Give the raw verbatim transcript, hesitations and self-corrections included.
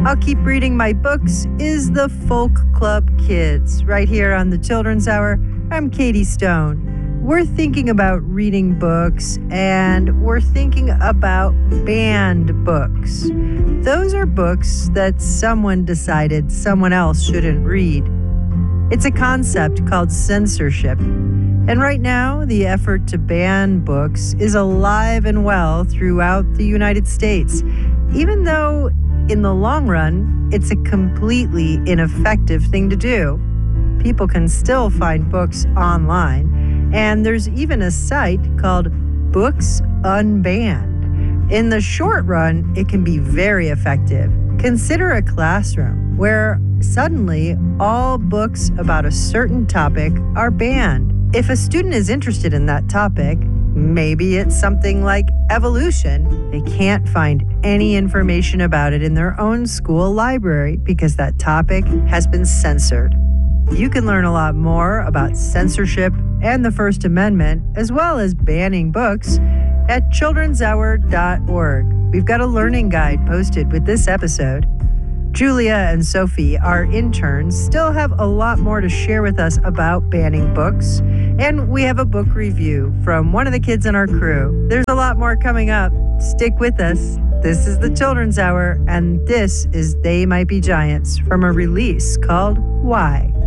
I'll Keep Reading My Books is the Folk Club Kids. Right here on the Children's Hour, I'm Katie Stone. We're thinking about reading books, and we're thinking about banned books. Those are books that someone decided someone else shouldn't read. It's a concept called censorship. And right now, the effort to ban books is alive and well throughout the United States, even though in the long run, it's a completely ineffective thing to do. People can still find books online, and there's even a site called Books Unbanned. In the short run, it can be very effective. Consider a classroom where suddenly all books about a certain topic are banned. If a student is interested in that topic, maybe it's something like evolution, they can't find any information about it in their own school library because that topic has been censored. You can learn a lot more about censorship and the First Amendment, as well as banning books, at children's hour dot org. We've got a learning guide posted with this episode. Julia and Sophie, our interns, still have a lot more to share with us about banning books, and we have a book review from one of the kids in our crew. There's a lot more coming up. Stick with us. This is the Children's Hour, and this is They Might Be Giants from a release called Why.